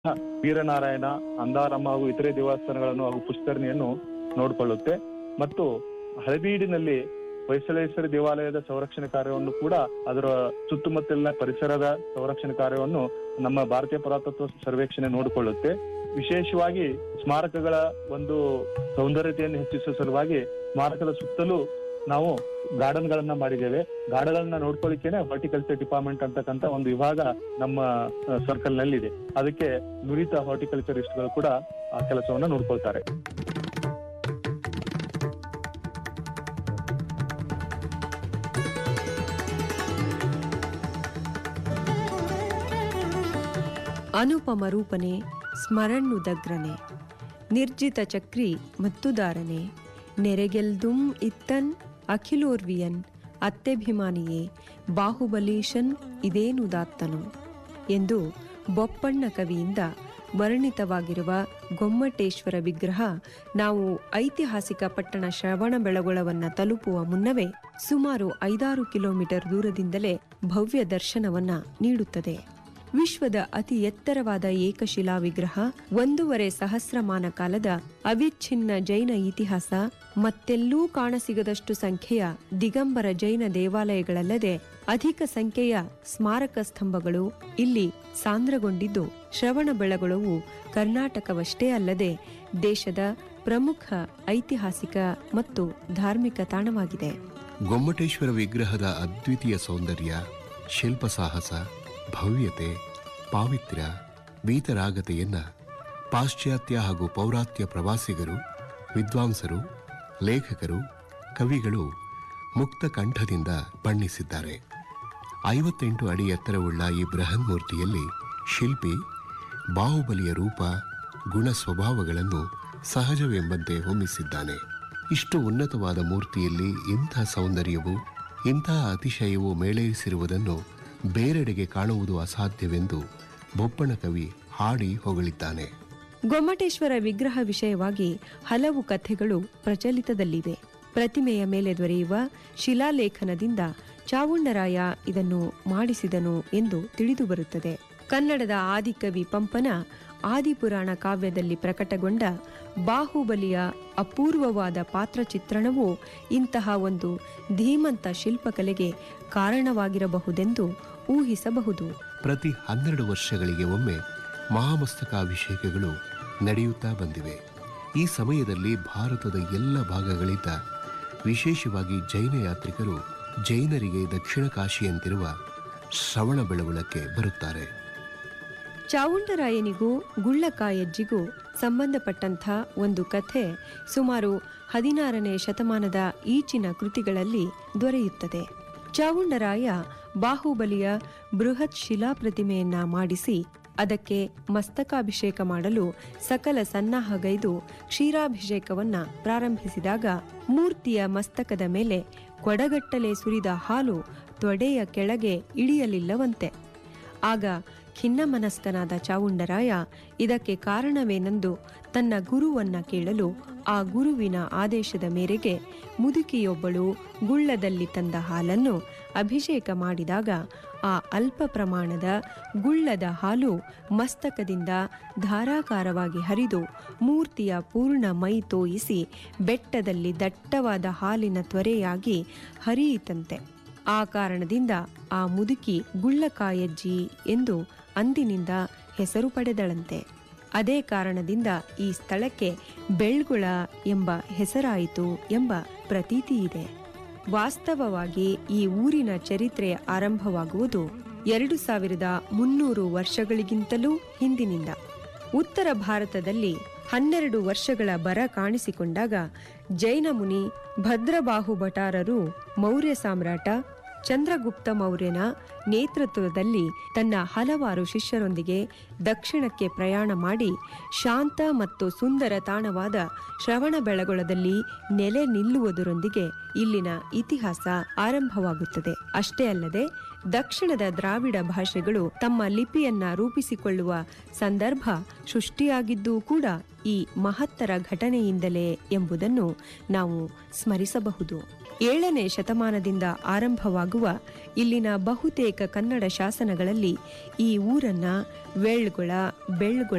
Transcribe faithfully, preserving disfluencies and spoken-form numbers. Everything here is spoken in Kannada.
ವೀರನಾರಾಯಣ, ಅಂದಾರಮ್ಮ ಹಾಗೂ ಇತರೆ ದೇವಸ್ಥಾನಗಳನ್ನು ಹಾಗೂ ಪುಷ್ಕರಣಿಯನ್ನು ನೋಡಿಕೊಳ್ಳುತ್ತೆ. ಮತ್ತು ಹಳಬೀಡಿನಲ್ಲಿ ಹೊಯ್ಸಳೇಶ್ವರ ದೇವಾಲಯದ ಸಂರಕ್ಷಣೆ ಕಾರ್ಯವನ್ನು ಕೂಡ ಅದರ ಸುತ್ತಮುತ್ತಲಿನ ಪರಿಸರದ ಸಂರಕ್ಷಣೆ ಕಾರ್ಯವನ್ನು ನಮ್ಮ ಭಾರತೀಯ ಪುರಾತತ್ವ ಸರ್ವೇಕ್ಷಣೆ ನೋಡಿಕೊಳ್ಳುತ್ತೆ. ವಿಶೇಷವಾಗಿ ಸ್ಮಾರಕಗಳ ಒಂದು ಸೌಂದರ್ಯತೆಯನ್ನು ಹೆಚ್ಚಿಸುವ ಸಲುವಾಗಿ ಸ್ಮಾರಕದ ಸುತ್ತಲೂ ನಾವು ಗಾರ್ಡನ್ ಗಳನ್ನ ಮಾಡಿದ್ದೇವೆ. ಗಾರ್ಡನ್ ಗಳನ್ನ ನೋಡ್ಕೊಳ್ಳಿಕ್ಕೇನೆ ಹಾರ್ಟಿಕಲ್ಚರ್ ಡಿಪಾರ್ಟ್ಮೆಂಟ್ ಅಂತಕ್ಕಂತ ಒಂದು ವಿಭಾಗ ನಮ್ಮ ಸರ್ಕಲ್ ನಲ್ಲಿ ಇದೆ. ಅದಕ್ಕೆ ನುರಿತ ಹಾರ್ಟಿಕಲ್ಚರಿಸ್ಟ್ಗಳು ಕೂಡ ಆ ಕೆಲಸವನ್ನ ನೋಡ್ಕೊಳ್ತಾರೆ. ಅನುಪಮ ರೂಪನೆ ಸ್ಮರಣ್ಣುದಗ್ರನೆ ನಿರ್ಜಿತ ಚಕ್ರಿ ಮತ್ತುದಾರನೆ ನೆರೆಗೆಲ್ದುಂ ಇತ್ತನ್ ಅಖಿಲೋರ್ವಿಯನ್ ಅತ್ಯಭಿಮಾನಿಯೇ ಬಾಹುಬಲೀಶನ್ ಇದೇನುದಾತ್ತನು ಎಂದು ಬೊಪ್ಪಣ್ಣ ಕವಿಯಿಂದ ವರ್ಣಿತವಾಗಿರುವ ಗೊಮ್ಮಟೇಶ್ವರ ವಿಗ್ರಹ ನಾವು ಐತಿಹಾಸಿಕ ಪಟ್ಟಣ ಶ್ರವಣಬೆಳಗೊಳವನ್ನು ತಲುಪುವ ಮುನ್ನವೇ ಸುಮಾರು ಐದಾರು ಕಿಲೋಮೀಟರ್ ದೂರದಿಂದಲೇ ಭವ್ಯ ದರ್ಶನವನ್ನ ನೀಡುತ್ತದೆ. ವಿಶ್ವದ ಅತಿ ಎತ್ತರವಾದ ಏಕಶಿಲಾ ವಿಗ್ರಹ, ಒಂದೂವರೆ ಸಹಸ್ರಮಾನ ಕಾಲದ ಅವಿಚ್ಛಿನ್ನ ಜೈನ ಇತಿಹಾಸ, ಮತ್ತೆಲ್ಲೂ ಕಾಣಸಿಗದಷ್ಟು ಸಂಖ್ಯೆಯ ದಿಗಂಬರ ಜೈನ ದೇವಾಲಯಗಳಲ್ಲದೆ ಅಧಿಕ ಸಂಖ್ಯೆಯ ಸ್ಮಾರಕ ಸ್ತಂಭಗಳು ಇಲ್ಲಿ ಸಾಂದ್ರಗೊಂಡಿದ್ದು, ಶ್ರವಣಬೆಳಗೊಳವು ಕರ್ನಾಟಕವಷ್ಟೇ ಅಲ್ಲದೆ ದೇಶದ ಪ್ರಮುಖ ಐತಿಹಾಸಿಕ ಮತ್ತು ಧಾರ್ಮಿಕ ತಾಣವಾಗಿದೆ. ಗೊಮ್ಮಟೇಶ್ವರ ವಿಗ್ರಹದ ಅದ್ವಿತೀಯ ಸೌಂದರ್ಯ, ಶಿಲ್ಪ ಸಾಹಸ, ಭವ್ಯತೆ, ಪಾವಿತ್ರ್ಯ, ವೀತರಾಗತೆಯನ್ನ ಪಾಶ್ಚಾತ್ಯ ಹಾಗೂ ಪೌರಾತ್ಯ ಪ್ರವಾಸಿಗರು, ವಿದ್ವಾಂಸರು, ಲೇಖಕರು, ಕವಿಗಳು ಮುಕ್ತ ಕಂಠದಿಂದ ಬಣ್ಣಿಸಿದ್ದಾರೆ. ಐವತ್ತೆಂಟು ಅಡಿ ಎತ್ತರವುಳ್ಳ ಈ ಬೃಹನ್ಮೂರ್ತಿಯಲ್ಲಿ ಶಿಲ್ಪಿ ಬಾಹುಬಲಿಯ ರೂಪ, ಗುಣ ಸ್ವಭಾವಗಳನ್ನು ಸಹಜವೆಂಬಂತೆ ಹೊಮ್ಮಿಸಿದ್ದಾನೆ. ಇಷ್ಟು ಉನ್ನತವಾದ ಮೂರ್ತಿಯಲ್ಲಿ ಇಂಥ ಸೌಂದರ್ಯವು, ಇಂಥ ಅತಿಶಯವು ಮೇಳೈಸಿರುವುದನ್ನು ಬೇರೆಡೆಗೆ ಕಾಣುವುದು ಅಸಾಧ್ಯವೆಂದು ಬೊಪ್ಪಣ್ಣ ಕವಿ ಹಾಡಿ ಹೊಗಳಿದ್ದಾನೆ. ಗೊಮ್ಮಟೇಶ್ವರ ವಿಗ್ರಹ ವಿಷಯವಾಗಿ ಹಲವು ಕಥೆಗಳು ಪ್ರಚಲಿತದಲ್ಲಿವೆ. ಪ್ರತಿಮೆಯ ಮೇಲೆ ದೊರೆಯುವ ಶಿಲಾಲೇಖನದಿಂದ ಚಾವುಂಡರಾಯ ಇದನ್ನು ಮಾಡಿಸಿದನು ಎಂದು ತಿಳಿದುಬರುತ್ತದೆ. ಕನ್ನಡದ ಆದಿಕವಿ ಪಂಪನ ಆದಿಪುರಾಣ ಕಾವ್ಯದಲ್ಲಿ ಪ್ರಕಟಗೊಂಡ ಬಾಹುಬಲಿಯ ಅಪೂರ್ವವಾದ ಪಾತ್ರ ಚಿತ್ರಣವು ಇಂತಹ ಒಂದು ಧೀಮಂತ ಶಿಲ್ಪಕಲೆಗೆ ಕಾರಣವಾಗಿರಬಹುದೆಂದು ಊಹಿಸಬಹುದು. ಪ್ರತಿ ಹನ್ನೆರಡು ವರ್ಷಗಳಿಗೆ ಒಮ್ಮೆ ಮಹಾಮಸ್ತಕಾಭಿಷೇಕಗಳು ನಡೆಯುತ್ತಾ ಬಂದಿವೆ. ಈ ಸಮಯದಲ್ಲಿ ಭಾರತದ ಎಲ್ಲ ಭಾಗಗಳಿಂದ, ವಿಶೇಷವಾಗಿ ಜೈನ ಯಾತ್ರಿಕರು ಜೈನರಿಗೆ ದಕ್ಷಿಣ ಕಾಶಿಯಂತಿರುವ ಶ್ರವಣಬೆಳಗೊಳಕ್ಕೆ ಬರುತ್ತಾರೆ. ಚಾವುಂಡರಾಯನಿಗೂ ಗುಳ್ಳಕಾಯಜ್ಜಿಗೂ ಸಂಬಂಧಪಟ್ಟಂಥ ಒಂದು ಕಥೆ ಸುಮಾರು ಹದಿನಾರನೇ ಶತಮಾನದ ಈಚಿನ ಕೃತಿಗಳಲ್ಲಿ ದೊರೆಯುತ್ತದೆ. ಚಾವುಂಡರಾಯ ಬಾಹುಬಲಿಯ ಬೃಹತ್ ಶಿಲಾ ಪ್ರತಿಮೆಯನ್ನ ಮಾಡಿಸಿ ಅದಕ್ಕೆ ಮಸ್ತಕಾಭಿಷೇಕ ಮಾಡಲು ಸಕಲ ಸನ್ನಾಹಗೈದು ಕ್ಷೀರಾಭಿಷೇಕವನ್ನ ಪ್ರಾರಂಭಿಸಿದಾಗ ಮೂರ್ತಿಯ ಮಸ್ತಕದ ಮೇಲೆ ಕೊಡಗಟ್ಟಲೆ ಸುರಿದ ಹಾಲು ತೊಡೆಯ ಕೆಳಗೆ ಇಳಿಯಲಿಲ್ಲವಂತೆ. ಆಗ ಖಿನ್ನಮನಸ್ಕನಾದ ಚಾವುಂಡರಾಯ ಇದಕ್ಕೆ ಕಾರಣವೇನೆಂದು ತನ್ನ ಗುರುವನ್ನ ಕೇಳಲು ಆ ಗುರುವಿನ ಆದೇಶದ ಮೇರೆಗೆ ಮುದುಕಿಯೊಬ್ಬಳು ಗುಳ್ಳದಲ್ಲಿ ತಂದ ಹಾಲನ್ನು ಅಭಿಷೇಕ ಮಾಡಿದಾಗ ಆ ಅಲ್ಪ ಪ್ರಮಾಣದ ಗುಳ್ಳದ ಹಾಲು ಮಸ್ತಕದಿಂದ ಧಾರಾಕಾರವಾಗಿ ಹರಿದು ಮೂರ್ತಿಯ ಪೂರ್ಣ ಮೈ ತೋಯಿಸಿ ಬೆಟ್ಟದಲ್ಲಿ ದಟ್ಟವಾದ ಹಾಲಿನ ತ್ವರೆಯಾಗಿ ಹರಿಯಿತಂತೆ. ಆ ಕಾರಣದಿಂದ ಆ ಮುದುಕಿ ಗುಳ್ಳಕಾಯಜ್ಜಿ ಎಂದು ಅಂದಿನಿಂದ ಹೆಸರು ಪಡೆದಳಂತೆ. ಅದೇ ಕಾರಣದಿಂದ ಈ ಸ್ಥಳಕ್ಕೆ ಬೆಳ್ಗುಳ ಎಂಬ ಹೆಸರಾಯಿತು ಎಂಬ ಪ್ರತೀತಿ ಇದೆ. ವಾಸ್ತವವಾಗಿ ಈ ಊರಿನ ಚರಿತ್ರೆ ಆರಂಭವಾಗುವುದು ಎರಡು ಸಾವಿರದ ಮುನ್ನೂರು ವರ್ಷಗಳಿಗಿಂತಲೂ ಹಿಂದಿನಿಂದ. ಉತ್ತರ ಭಾರತದಲ್ಲಿ ಹನ್ನೆರಡು ವರ್ಷಗಳ ಬರ ಕಾಣಿಸಿಕೊಂಡಾಗ ಜೈನ ಮುನಿ ಭದ್ರಬಾಹು ಭಟಾರರು ಮೌರ್ಯ ಸಾಮ್ರಾಟ ಚಂದ್ರಗುಪ್ತ ಮೌರ್ಯನ ನೇತೃತ್ವದಲ್ಲಿ ತನ್ನ ಹಲವಾರು ಶಿಷ್ಯರೊಂದಿಗೆ ದಕ್ಷಿಣಕ್ಕೆ ಪ್ರಯಾಣ ಮಾಡಿ ಶಾಂತ ಮತ್ತು ಸುಂದರ ತಾಣವಾದ ಶ್ರವಣಬೆಳಗೊಳದಲ್ಲಿ ನೆಲೆ ನಿಲ್ಲುವುದರೊಂದಿಗೆ ಇಲ್ಲಿನ ಇತಿಹಾಸ ಆರಂಭವಾಗುತ್ತದೆ. ಅಷ್ಟೇ ಅಲ್ಲದೆ ದಕ್ಷಿಣದ ದ್ರಾವಿಡ ಭಾಷೆಗಳು ತಮ್ಮ ಲಿಪಿಯನ್ನ ರೂಪಿಸಿಕೊಳ್ಳುವ ಸಂದರ್ಭ ಸೃಷ್ಟಿಯಾಗಿದ್ದೂ ಕೂಡ ಈ ಮಹತ್ತರ ಘಟನೆಯಿಂದಲೇ ಎಂಬುದನ್ನು ನಾವು ಸ್ಮರಿಸಬಹುದು. ಏಳನೇ ಶತಮಾನದಿಂದ ಆರಂಭವಾಗುವ ಇಲ್ಲಿನ ಬಹುತೇಕ ಕನ್ನಡ ಶಾಸನಗಳಲ್ಲಿ ಈ ಊರನ್ನ ವೇಳ್ಗೊಳ, ಬೆಳ್ಗೊಳ